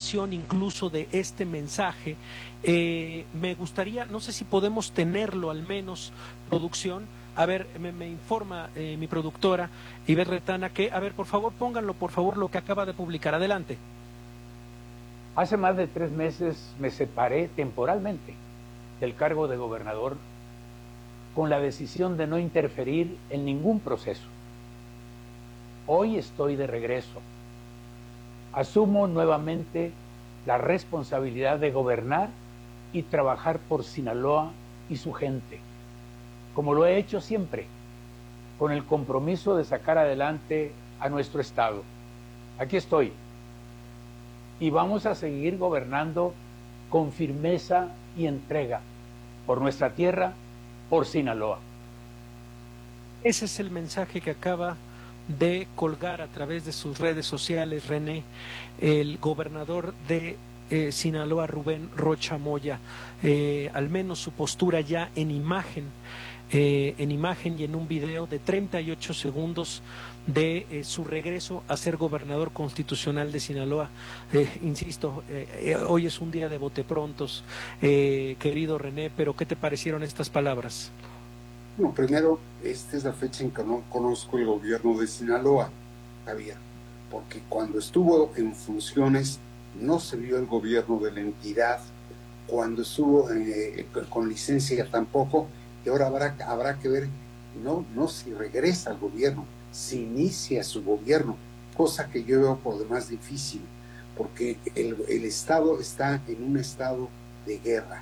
versión incluso de este mensaje. Me gustaría, no sé si podemos tenerlo al menos, producción. A ver, me informa mi productora Ivette Retana que, a ver, por favor, pónganlo, por favor, lo que acaba de publicar. Adelante. Hace más de 3 meses me separé temporalmente del cargo de gobernador con la decisión de no interferir en ningún proceso. Hoy estoy de regreso. Asumo nuevamente la responsabilidad de gobernar y trabajar por Sinaloa y su gente, como lo he hecho siempre, con el compromiso de sacar adelante a nuestro estado. Aquí estoy. Y vamos a seguir gobernando con firmeza y entrega por nuestra tierra, por Sinaloa. Ese es el mensaje que acaba de colgar a través de sus redes sociales, René, el gobernador de Sinaloa, Rubén Rocha Moya. Al menos su postura ya en imagen y en un video de 38 segundos de su regreso a ser gobernador constitucional de Sinaloa. Insisto, hoy es un día de boteprontos, querido René, pero ¿qué te parecieron estas palabras? Bueno, primero, esta es la fecha en que no conozco el gobierno de Sinaloa, Javier, porque cuando estuvo en funciones no se vio el gobierno de la entidad, cuando estuvo con licencia tampoco, y ahora habrá que ver, no si regresa al gobierno, si inicia su gobierno, cosa que yo veo por demás difícil, porque el Estado está en un estado de guerra,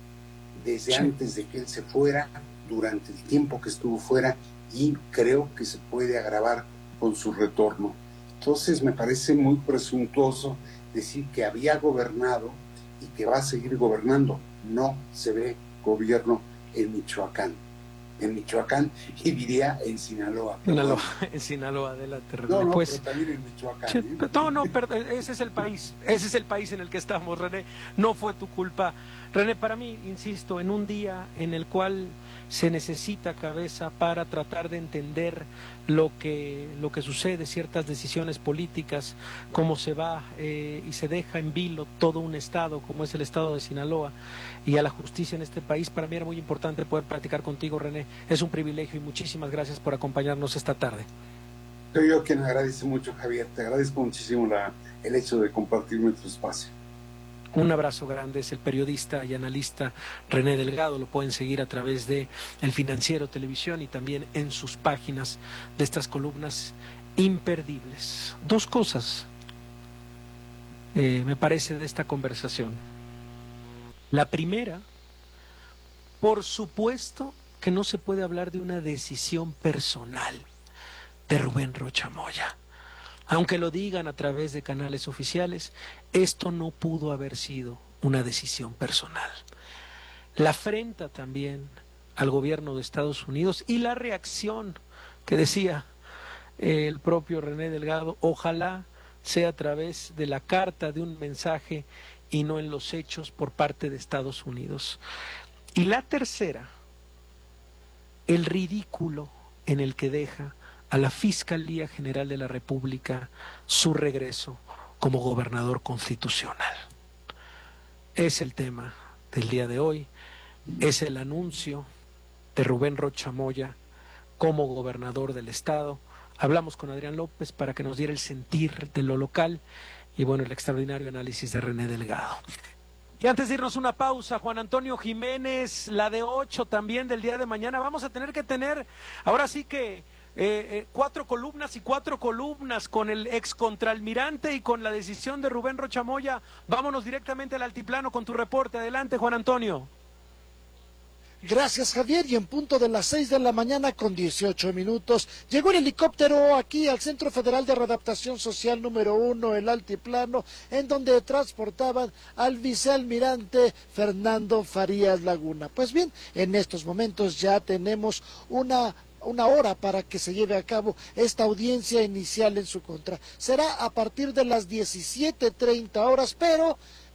desde antes de que él se fuera, durante el tiempo que estuvo fuera, y creo que se puede agravar con su retorno. Entonces me parece muy presuntuoso decir que había gobernado y que va a seguir gobernando. No se ve gobierno en Michoacán. En Michoacán, y diría en Sinaloa. En Sinaloa, adelante. No, pues, pero también en Michoacán. No, perdón, ese es el país en el que estamos, René. No fue tu culpa. René, para mí, insisto, en un día en el cual se necesita cabeza para tratar de entender lo que sucede, ciertas decisiones políticas, cómo se va y se deja en vilo todo un estado como es el estado de Sinaloa y a la justicia en este país. Para mí era muy importante poder platicar contigo, René. Es un privilegio y muchísimas gracias por acompañarnos esta tarde. Soy yo quien agradece mucho, Javier. Te agradezco muchísimo el hecho de compartir nuestro espacio. Un abrazo grande, es el periodista y analista René Delgado. Lo pueden seguir a través de El Financiero Televisión y también en sus páginas de estas columnas imperdibles. Dos cosas me parece de esta conversación. La primera, por supuesto que no se puede hablar de una decisión personal de Rubén Rocha Moya. Aunque lo digan a través de canales oficiales, esto no pudo haber sido una decisión personal. La afrenta también al gobierno de Estados Unidos y la reacción que decía el propio René Delgado, ojalá sea a través de la carta, de un mensaje y no en los hechos por parte de Estados Unidos. Y la tercera, el ridículo en el que deja a la Fiscalía General de la República su regreso como gobernador constitucional. Es el tema del día de hoy, es el anuncio de Rubén Rocha Moya como gobernador del estado. Hablamos con Adrián López para que nos diera el sentir de lo local y bueno, el extraordinario análisis de René Delgado. Y antes de irnos una pausa, Juan Antonio Jiménez, la de 8 también del día de mañana, vamos a tener que tener, ahora sí que 4 columnas y 4 columnas con el ex contraalmirante y con la decisión de Rubén Rocha Moya. Vámonos directamente al altiplano con tu reporte. Adelante, Juan Antonio. Gracias, Javier, y en punto de las 6 de la mañana con 18 minutos, llegó el helicóptero aquí al Centro Federal de Readaptación Social número 1, el Altiplano, en donde transportaban al vicealmirante Fernando Farías Laguna. Pues bien, en estos momentos ya tenemos una hora para que se lleve a cabo esta audiencia inicial en su contra. Será a partir de las 17:30 horas, pero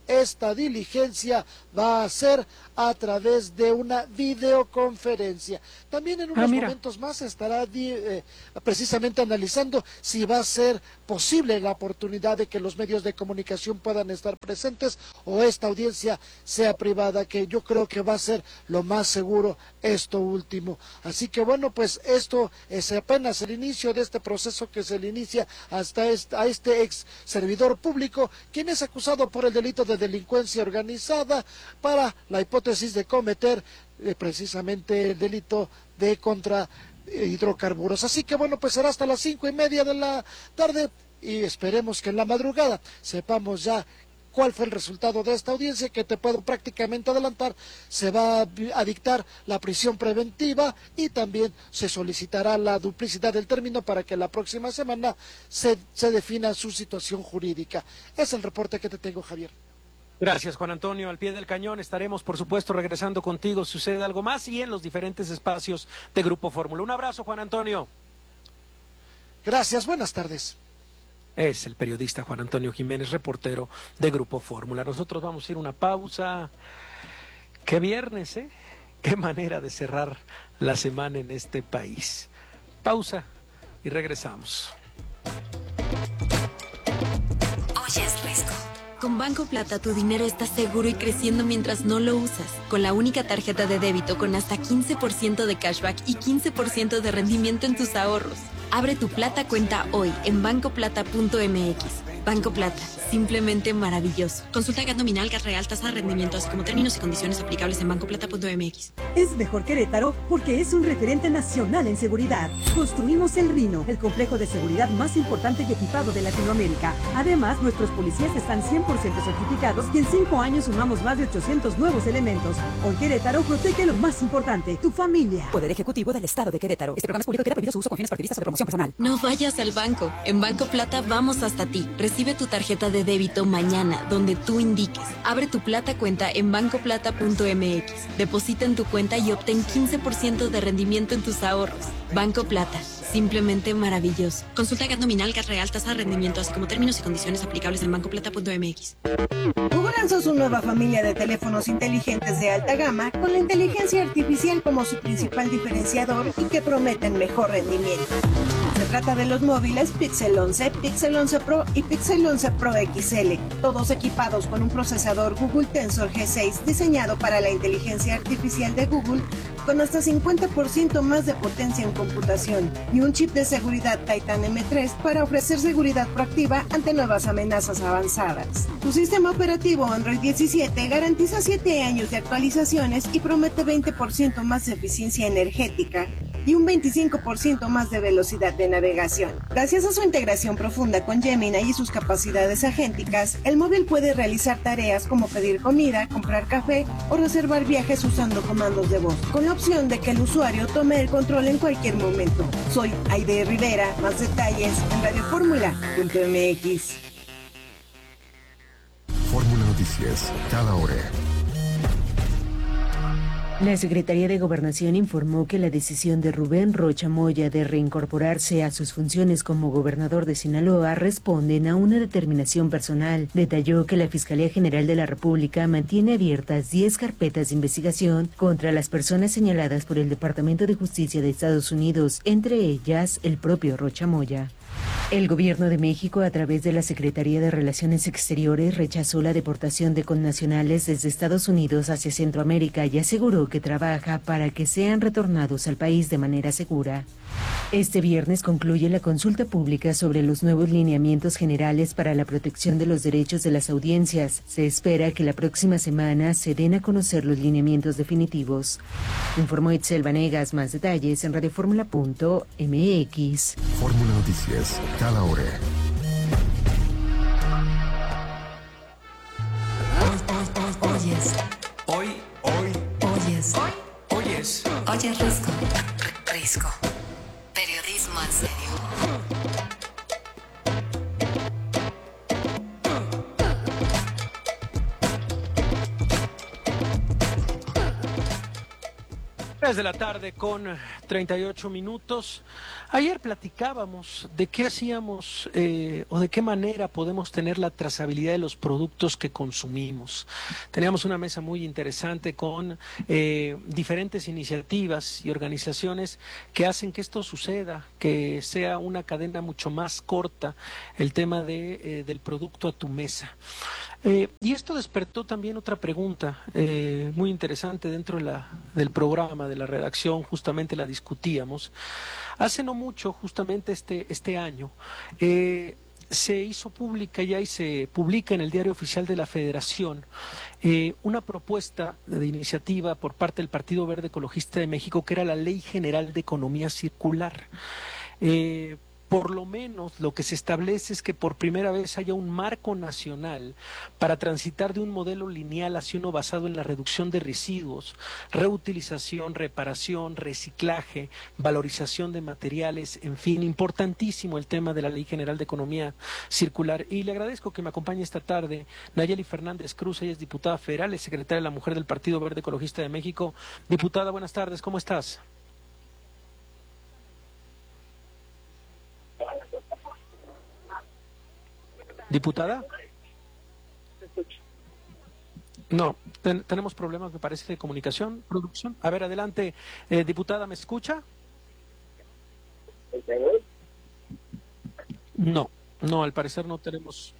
esta diligencia va a ser a través de una videoconferencia. También en unos momentos más estará precisamente analizando si va a ser posible la oportunidad de que los medios de comunicación puedan estar presentes o esta audiencia sea privada, que yo creo que va a ser lo más seguro esto último. Así que bueno, pues esto es apenas el inicio de este proceso que se le inicia hasta a este ex servidor público, quien es acusado por el delito de delincuencia organizada para la hipótesis de cometer precisamente el delito de contra hidrocarburos. Así que bueno, pues será hasta las 5:30 de la tarde y esperemos que en la madrugada sepamos ya cuál fue el resultado de esta audiencia, que te puedo prácticamente adelantar. Se va a dictar la prisión preventiva y también se solicitará la duplicidad del término para que la próxima semana se defina su situación jurídica. Es el reporte que te tengo, Javier. Gracias, Juan Antonio. Al pie del cañón estaremos, por supuesto, regresando contigo. Sucede algo más y en los diferentes espacios de Grupo Fórmula. Un abrazo, Juan Antonio. Gracias, buenas tardes. Es el periodista Juan Antonio Jiménez, reportero de Grupo Fórmula. Nosotros vamos a ir a una pausa. Qué viernes, ¿eh? Qué manera de cerrar la semana en este país. Pausa y regresamos. Oye, es Risco. Con Banco Plata tu dinero está seguro y creciendo mientras no lo usas. Con la única tarjeta de débito con hasta 15% de cashback y 15% de rendimiento en tus ahorros. Abre tu Plata cuenta hoy en bancoplata.mx. Banco Plata, simplemente maravilloso. Consulta GAT nominal, GAT real, tasa de rendimiento, así como términos y condiciones aplicables en bancoplata.mx. Es mejor Querétaro porque es un referente nacional en seguridad. Construimos el Rino, el complejo de seguridad más importante y equipado de Latinoamérica. Además, nuestros policías están 100% certificados y en 5 años sumamos más de 800 nuevos elementos. Hoy Querétaro protege lo más importante, tu familia. Poder Ejecutivo del Estado de Querétaro. Este programa es público y queda prohibido su uso con fines partidistas o de promoción personal. No vayas al banco. En Banco Plata vamos hasta ti. Recibe tu tarjeta de débito mañana, donde tú indiques. Abre tu Plata cuenta en bancoplata.mx. Deposita en tu cuenta y obtén 15% de rendimiento en tus ahorros. Banco Plata, simplemente maravilloso. Consulta GAT nominal, GAT real, tasa de rendimiento, así como términos y condiciones aplicables en bancoplata.mx. Google lanzó su nueva familia de teléfonos inteligentes de alta gama con la inteligencia artificial como su principal diferenciador y que prometen mejor rendimiento. Se trata de los móviles Pixel 11, Pixel 11 Pro y Pixel 11 Pro XL, todos equipados con un procesador Google Tensor G6 diseñado para la inteligencia artificial de Google con hasta 50% más de potencia en computación y un chip de seguridad Titan M3 para ofrecer seguridad proactiva ante nuevas amenazas avanzadas. Su sistema operativo Android 17 garantiza 7 años de actualizaciones y promete 20% más de eficiencia energética y un 25% más de velocidad de navegación. Gracias a su integración profunda con Gemini y sus capacidades agénticas, el móvil puede realizar tareas como pedir comida, comprar café o reservar viajes usando comandos de voz, con la opción de que el usuario tome el control en cualquier momento. Soy Aide Rivera, más detalles en radioformula.mx. Fórmula Noticias, cada hora. La Secretaría de Gobernación informó que la decisión de Rubén Rocha Moya de reincorporarse a sus funciones como gobernador de Sinaloa responden a una determinación personal. Detalló que la Fiscalía General de la República mantiene abiertas 10 carpetas de investigación contra las personas señaladas por el Departamento de Justicia de Estados Unidos, entre ellas el propio Rocha Moya. El Gobierno de México, a través de la Secretaría de Relaciones Exteriores, rechazó la deportación de connacionales desde Estados Unidos hacia Centroamérica y aseguró que trabaja para que sean retornados al país de manera segura. Este viernes concluye la consulta pública sobre los nuevos lineamientos generales para la protección de los derechos de las audiencias. Se espera que la próxima semana se den a conocer los lineamientos definitivos. Informó Itzel Vanegas. Más detalles en radioformula.mx. Fórmula Noticias, cada hora. Oyes. Hoy. Oyes. Oyes. Oyes Risco. Risco. Periodismo en serio. Tres de la tarde con 38 minutos. Ayer platicábamos de qué hacíamos o de qué manera podemos tener la trazabilidad de los productos que consumimos. Teníamos una mesa muy interesante con diferentes iniciativas y organizaciones que hacen que esto suceda, que sea una cadena mucho más corta el tema del producto a tu mesa. Y esto despertó también otra pregunta muy interesante dentro del programa, de la redacción, justamente la discutíamos. Hace no mucho, justamente este año, se hizo pública ya y se publica en el Diario Oficial de la Federación una propuesta de iniciativa por parte del Partido Verde Ecologista de México, que era la Ley General de Economía Circular. Por lo menos lo que se establece es que por primera vez haya un marco nacional para transitar de un modelo lineal hacia uno basado en la reducción de residuos, reutilización, reparación, reciclaje, valorización de materiales, en fin, importantísimo el tema de la Ley General de Economía Circular. Y le agradezco que me acompañe esta tarde Nayeli Fernández Cruz, ella es diputada federal, es secretaria de la Mujer del Partido Verde Ecologista de México. Diputada, buenas tardes, ¿cómo estás? ¿Diputada? No, tenemos problemas, me parece, de comunicación, producción. A ver, adelante, diputada, ¿me escucha? No, al parecer no tenemos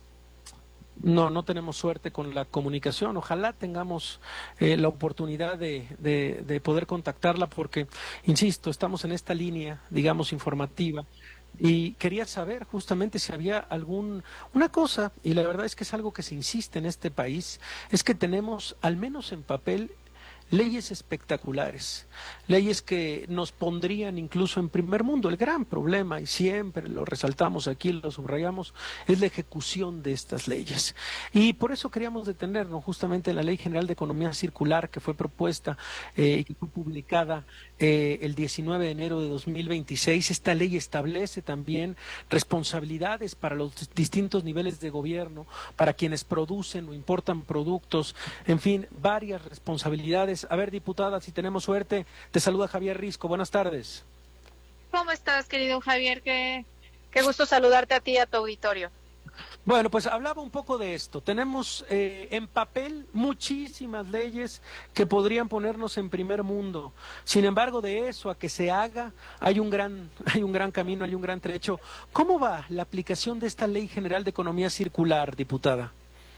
suerte con la comunicación. Ojalá tengamos la oportunidad de poder contactarla porque, insisto, estamos en esta línea, digamos, informativa. Y quería saber justamente si había una cosa, y la verdad es que es algo que se insiste en este país, es que tenemos, al menos en papel, leyes espectaculares, leyes que nos pondrían incluso en primer mundo. El gran problema, y siempre lo resaltamos aquí, lo subrayamos, es la ejecución de estas leyes. Y por eso queríamos detenernos justamente en la Ley General de Economía Circular, que fue propuesta y que fue publicada el 19 de enero de 2026. Esta ley establece también responsabilidades para los distintos niveles de gobierno, para quienes producen o importan productos, en fin, varias responsabilidades. A ver, diputada, si tenemos suerte, te saluda Javier Risco. Buenas tardes. ¿Cómo estás, querido Javier? Qué gusto saludarte a ti y a tu auditorio. Bueno, pues hablaba un poco de esto. Tenemos en papel muchísimas leyes que podrían ponernos en primer mundo. Sin embargo, de eso a que se haga, hay un gran camino, hay un gran trecho. ¿Cómo va la aplicación de esta Ley General de Economía Circular, diputada?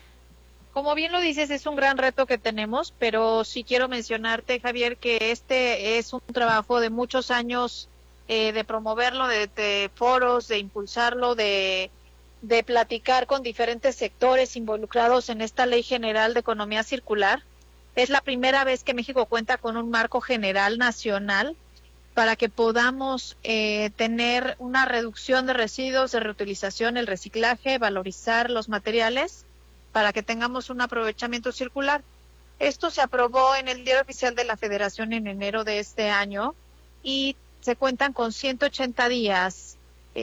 Como bien lo dices, es un gran reto que tenemos, pero sí quiero mencionarte, Javier, que este es un trabajo de muchos años de promoverlo, de foros, de impulsarlo, de platicar con diferentes sectores involucrados en esta Ley General de Economía Circular. Es la primera vez que México cuenta con un marco general nacional para que podamos tener una reducción de residuos, de reutilización, el reciclaje, valorizar los materiales, para que tengamos un aprovechamiento circular. Esto se aprobó en el Diario Oficial de la Federación en enero de este año y se cuentan con 180 días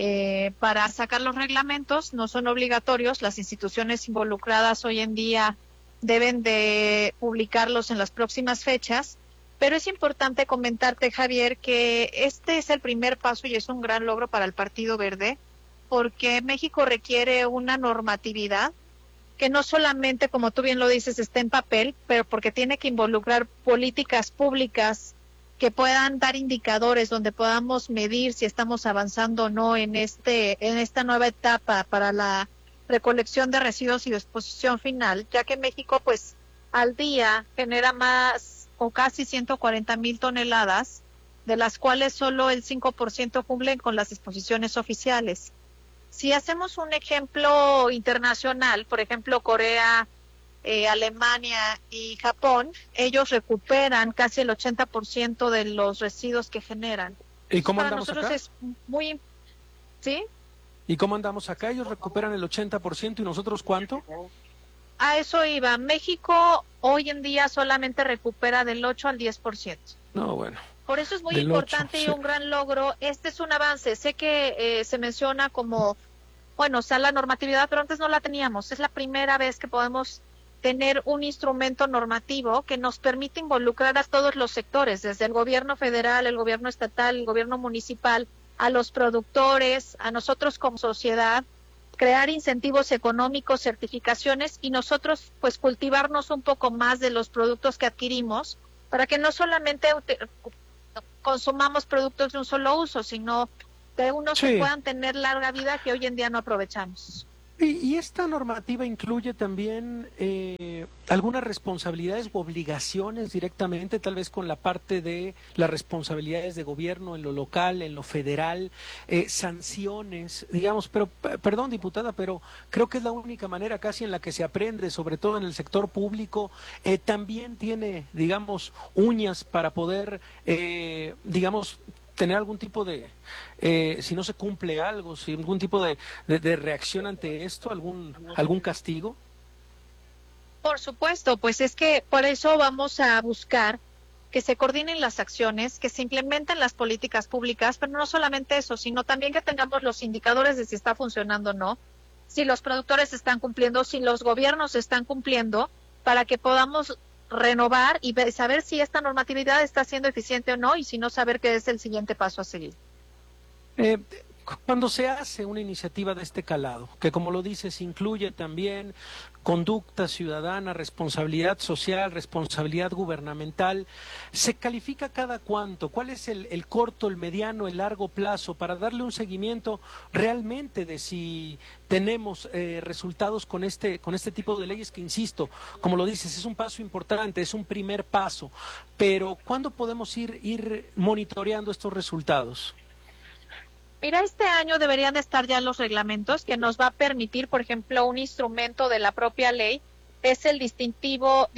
para sacar los reglamentos. No son obligatorios, las instituciones involucradas hoy en día deben de publicarlos en las próximas fechas, pero es importante comentarte, Javier, que este es el primer paso y es un gran logro para el Partido Verde, porque México requiere una normatividad que no solamente, como tú bien lo dices, esté en papel, pero porque tiene que involucrar políticas públicas que puedan dar indicadores donde podamos medir si estamos avanzando o no en esta nueva etapa para la recolección de residuos y disposición final, ya que México pues al día genera más o casi 140,000 toneladas, de las cuales solo el 5% cumplen con las disposiciones oficiales. Si hacemos un ejemplo internacional, por ejemplo Corea, Alemania y Japón, ellos recuperan casi el 80% de los residuos que generan. ¿Y cómo andamos acá? Para nosotros es muy... ¿Sí? ¿Y cómo andamos acá? Ellos recuperan el 80% y nosotros ¿cuánto? A eso iba. México hoy en día solamente recupera del 8 al 10%. No, bueno. Por eso es muy importante 8, y un gran logro. Este es un avance. Sé que se menciona como, bueno, o sea, la normatividad, pero antes no la teníamos. Es la primera vez que podemos tener un instrumento normativo que nos permite involucrar a todos los sectores, desde el gobierno federal, el gobierno estatal, el gobierno municipal, a los productores, a nosotros como sociedad, crear incentivos económicos, certificaciones y nosotros pues cultivarnos un poco más de los productos que adquirimos para que no solamente consumamos productos de un solo uso, sino que unos que puedan tener larga vida que hoy en día no aprovechamos. Y esta normativa incluye también algunas responsabilidades u obligaciones directamente, tal vez con la parte de las responsabilidades de gobierno en lo local, en lo federal, sanciones, digamos, pero perdón, diputada, pero creo que es la única manera casi en la que se aprende, sobre todo en el sector público. También tiene, digamos, uñas para poder, digamos, tener algún tipo de, si no se cumple algo, si algún tipo de reacción ante esto, algún castigo. Por supuesto, pues es que por eso vamos a buscar que se coordinen las acciones, que se implementen las políticas públicas, pero no solamente eso, sino también que tengamos los indicadores de si está funcionando o no, si los productores están cumpliendo, si los gobiernos están cumpliendo, para que podamos renovar y saber si esta normatividad está siendo eficiente o no, y si no, saber qué es el siguiente paso a seguir. Cuando se hace una iniciativa de este calado, que como lo dices, incluye también conducta ciudadana, responsabilidad social, responsabilidad gubernamental, ¿se califica cada cuánto? ¿Cuál es el corto, el mediano, el largo plazo para darle un seguimiento realmente de si tenemos resultados con este tipo de leyes que, insisto, como lo dices, es un paso importante, es un primer paso, pero ¿cuándo podemos ir monitoreando estos resultados? Mira, este año deberían de estar ya los reglamentos que nos va a permitir, por ejemplo, un instrumento de la propia ley, es el distintivo,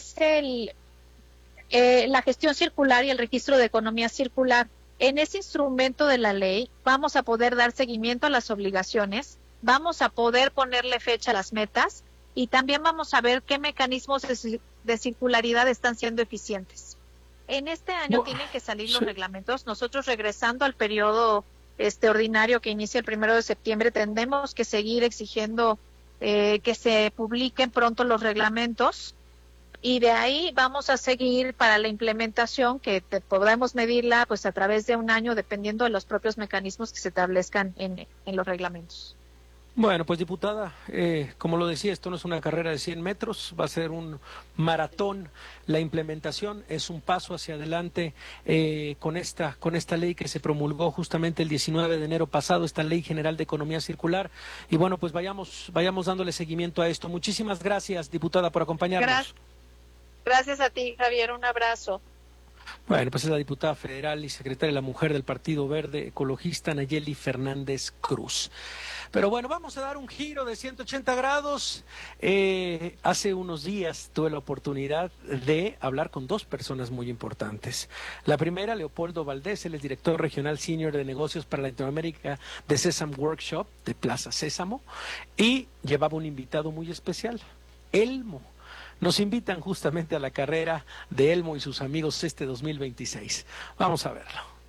la gestión circular y el registro de economía circular. En ese instrumento de la ley vamos a poder dar seguimiento a las obligaciones, vamos a poder ponerle fecha a las metas y también vamos a ver qué mecanismos de circularidad están siendo eficientes. En este año tienen que salir los reglamentos. Nosotros, regresando al periodo ordinario que inicia el 1 de septiembre, tendremos que seguir exigiendo que se publiquen pronto los reglamentos y de ahí vamos a seguir para la implementación, que podremos medirla pues a través de un año dependiendo de los propios mecanismos que se establezcan en los reglamentos. Bueno, pues diputada, como lo decía, esto no es una carrera de 100 metros, va a ser un maratón. La implementación es un paso hacia adelante con esta ley que se promulgó justamente el 19 de enero pasado, esta Ley General de Economía Circular. Y bueno, pues vayamos dándole seguimiento a esto. Muchísimas gracias, diputada, por acompañarnos. Gracias a ti, Javier, un abrazo. Bueno, pues es la diputada federal y secretaria de la Mujer del Partido Verde Ecologista, Nayeli Fernández Cruz. Pero bueno, vamos a dar un giro de 180 grados. Hace unos días tuve la oportunidad de hablar con dos personas muy importantes. La primera, Leopoldo Valdés, él es director regional senior de negocios para Latinoamérica de Sesam Workshop, de Plaza Sésamo, y llevaba un invitado muy especial, Elmo. Nos invitan justamente a la carrera de Elmo y sus amigos este 2026. Vamos a verlo.